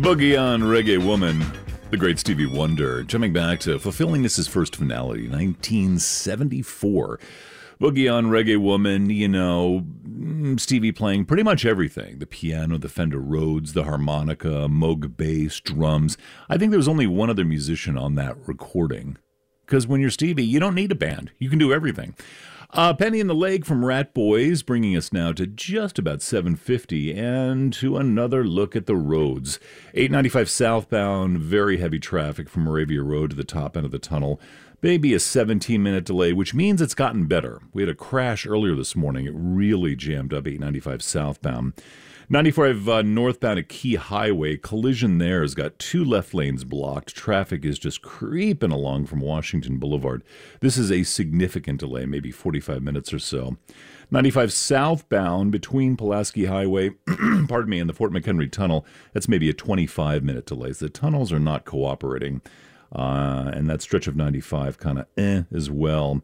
Boogie on Reggae Woman, the great Stevie Wonder, jumping back to fulfilling his first finale, 1974. Boogie on Reggae Woman, Stevie playing pretty much everything. The piano, the Fender Rhodes, the harmonica, Moog bass, drums. I think there was only one other musician on that recording. Because when you're Stevie, you don't need a band. You can do everything. Penny in the Lake from Rat Boys, bringing us now to just about 7:50 and to another look at the roads. 895 southbound, very heavy traffic from Moravia Road to the top end of the tunnel. Maybe a 17-minute delay, which means it's gotten better. We had a crash earlier this morning. It really jammed up 895 southbound. 95 northbound at Key Highway, collision there has got two left lanes blocked. Traffic is just creeping along from Washington Boulevard. This is a significant delay, maybe 45 minutes or so. 95 southbound between Pulaski Highway, and the Fort McHenry Tunnel, that's maybe a 25-minute delay. The tunnels are not cooperating, and that stretch of 95 kind of as well.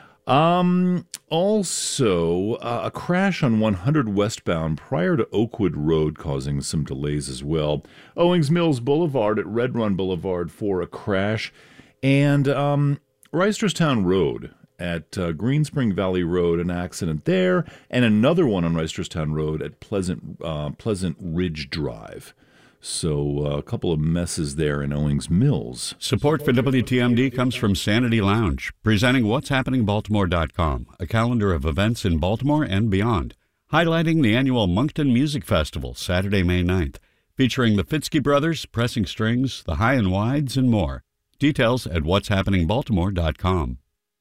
Also, a crash on 100 westbound prior to Oakwood Road causing some delays as well. Owings Mills Boulevard at Red Run Boulevard for a crash. And Reisterstown Road at Green Spring Valley Road, an accident there. And another one on Reisterstown Road at Pleasant Ridge Drive. So a couple of messes there in Owings Mills. Support for WTMD comes from Sanity Lounge, presenting What's Happening Baltimore.com, a calendar of events in Baltimore and beyond, highlighting the annual Moncton Music Festival, Saturday, May 9th, featuring the Fitzky Brothers, Pressing Strings, the High and Wides, and more. Details at what'shappeningbaltimore.com.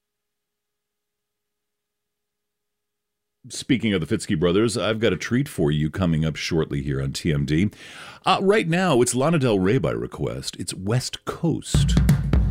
Speaking of the Fitzky Brothers, I've got a treat for you coming up shortly here on TMD. Right now, it's Lana Del Rey by request. It's West Coast.